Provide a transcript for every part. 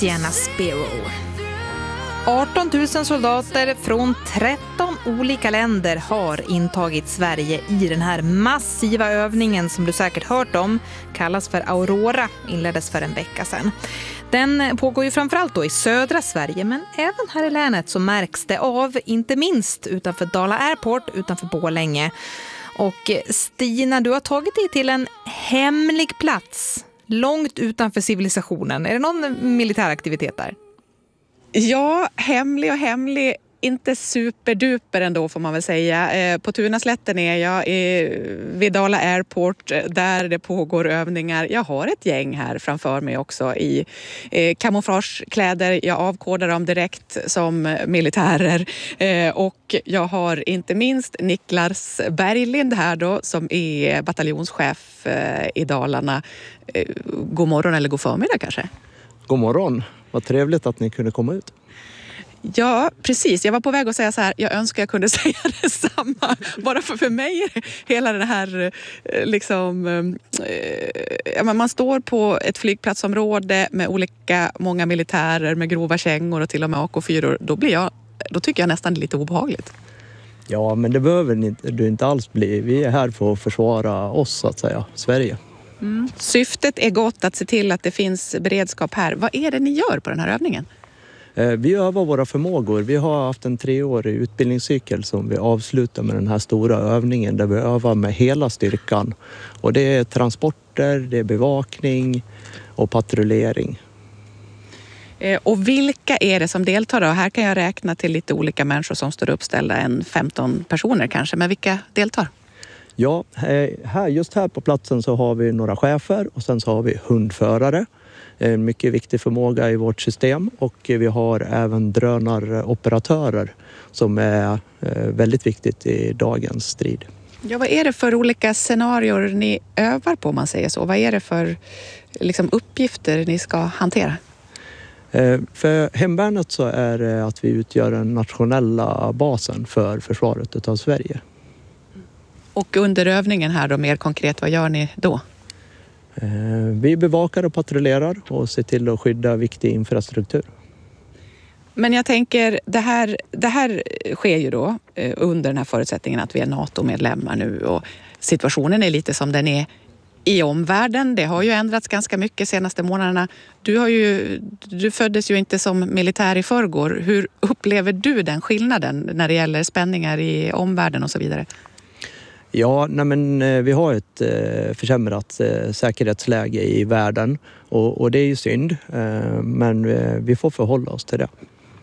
Diana Sparrow. 18 000 soldater från 13 olika länder har intagit Sverige i den här massiva övningen som du säkert hört om. Kallas för Aurora, inleddes för en vecka sedan. Den pågår ju framförallt då i södra Sverige, men även här i länet så märks det av, inte minst utanför Dala Airport, utanför Borlänge. Och Stina, du har tagit dig till en hemlig plats långt utanför civilisationen. Är det någon militäraktivitet där? Ja, hemlig. Inte superduper ändå får man väl säga. På Tunaslätten är jag vid Dala Airport där det pågår övningar. Jag har ett gäng här framför mig också i kamouflagekläder. Jag avkodar dem direkt som militärer. Och jag har inte minst Niklas Berglind här då som är bataljonschef i Dalarna. God morgon eller god förmiddag kanske? God morgon. Vad trevligt att ni kunde komma ut. Ja, precis. Jag var på väg att säga så här, jag önskar jag kunde säga detsamma. Bara för mig hela det här man står på ett flygplatsområde med många militärer med grova kängor och till och med AK4. Då tycker jag nästan det är lite obehagligt. Ja, men det behöver du inte alls bli. Vi är här för att försvara oss, så att säga, Sverige. Mm. Syftet är gott att se till att det finns beredskap här. Vad är det ni gör på den här övningen? Vi övar våra förmågor. Vi har haft en 3-årig utbildningscykel som vi avslutar med den här stora övningen där vi övar med hela styrkan. Och det är transporter, det är bevakning och patrullering. Och vilka är det som deltar då? Här kan jag räkna till lite olika människor som står uppställda, 15 personer kanske. Men vilka deltar? Ja, just här på platsen så har vi några chefer och sen så har vi hundförare. En mycket viktig förmåga i vårt system, och vi har även drönaroperatörer som är väldigt viktigt i dagens strid. Ja, vad är det för olika scenarier ni övar på, om man säger så? Vad är det för uppgifter ni ska hantera? För hemvärnet så är det att vi utgör den nationella basen för försvaret av Sverige. Och under övningen här då, mer konkret, vad gör ni då? Vi bevakar och patrullerar och ser till att skydda viktig infrastruktur. Men jag tänker, det här sker ju då under den här förutsättningen att vi är NATO-medlemmar nu, och situationen är lite som den är i omvärlden. Det har ju ändrats ganska mycket de senaste månaderna. Du föddes ju inte som militär i förrgår. Hur upplever du den skillnaden när det gäller spänningar i omvärlden och så vidare? Ja, vi har ett försämrat säkerhetsläge i världen och det är ju synd, men vi får förhålla oss till det.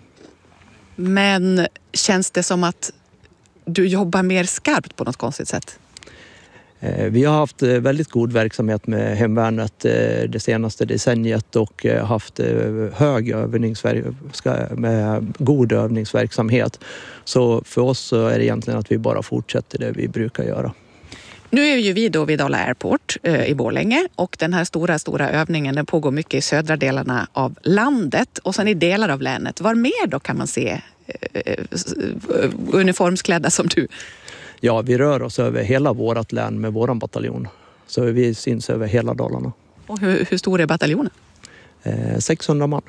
Men känns det som att du jobbar mer skarpt på något konstigt sätt? Vi har haft väldigt god verksamhet med hemvärnet det senaste decenniet och haft med god övningsverksamhet. Så för oss så är det egentligen att vi bara fortsätter det vi brukar göra. Nu är ju vi då vid Dala Airport i Borlänge, och den här stora övningen den pågår mycket i södra delarna av landet och sen i delar av länet. Var mer då kan man se uniformsklädda som du? Ja, vi rör oss över hela vårt län med våran bataljon. Så vi syns över hela Dalarna. Och hur stor är bataljonen? 600 man.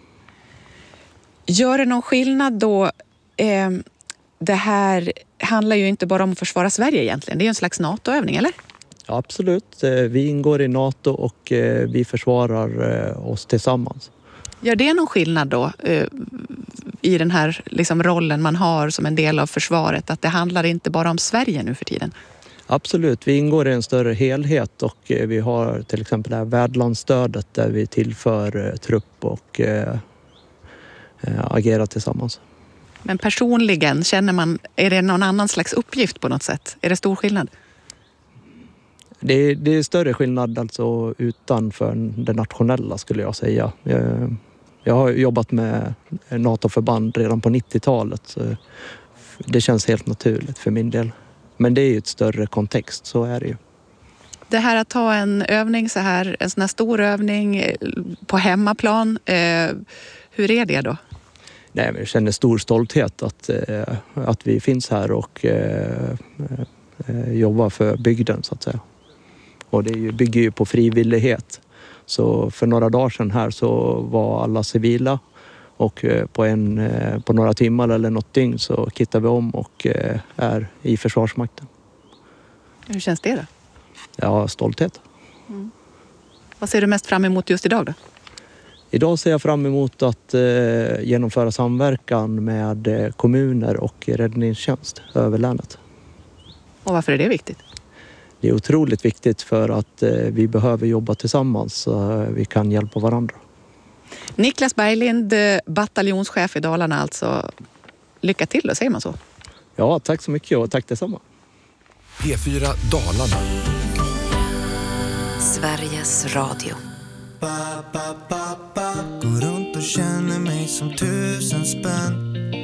Gör det någon skillnad då? Det här handlar ju inte bara om att försvara Sverige egentligen. Det är ju en slags NATO-övning, eller? Ja, absolut. Vi ingår i NATO och vi försvarar oss tillsammans. Gör det någon skillnad då i den här rollen man har som en del av försvaret? Att det handlar inte bara om Sverige nu för tiden? Absolut, vi ingår i en större helhet och vi har till exempel det här värdlandsstödet där vi tillför trupp och agerar tillsammans. Men personligen, känner man, är det någon annan slags uppgift på något sätt? Är det stor skillnad? Det är större skillnad alltså utanför det nationella, skulle jag säga. Jag har jobbat med NATO-förband redan på 90-talet. Så det känns helt naturligt för min del. Men det är ju ett större kontext, så är det ju. Det här att ta en övning så här, en sån här stor övning på hemmaplan, hur är det då? Nej, jag känner stor stolthet att vi finns här och jobbar för bygden, så att säga. Och det bygger ju på frivillighet. Så för några dagar sedan här så var alla civila och på några timmar eller något dygn så kittar vi om och är i Försvarsmakten. Hur känns det då? Ja, stolthet. Vad ser du mest fram emot just idag då? Idag ser jag fram emot att genomföra samverkan med kommuner och räddningstjänst över länet. Och varför är det viktigt? Det är otroligt viktigt för att vi behöver jobba tillsammans så vi kan hjälpa varandra. Niklas Berglind, bataljonschef i Dalarna alltså. Lycka till då, säger man så? Ja, tack så mycket och tack detsamma. P4 Dalarna. Sveriges Radio. Går runt och känner mig som 1000 spänn.